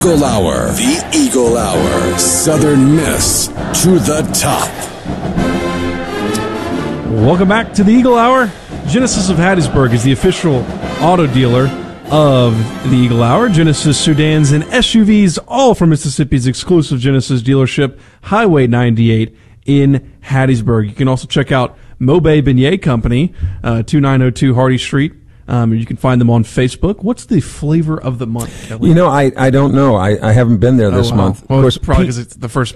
Eagle Hour. The Eagle Hour. Southern Miss to the top. Welcome back to the Eagle Hour. Genesis of Hattiesburg is the official auto dealer of the Eagle Hour. Genesis sedans and SUVs, all from Mississippi's exclusive Genesis dealership, Highway 98 in Hattiesburg. You can also check out Mobay Beignet Company, 2902 Hardy Street. You can find them on Facebook. What's the flavor of the month, Kelly? You know, I don't know. I haven't been there this month. Well, of course, probably because it's the first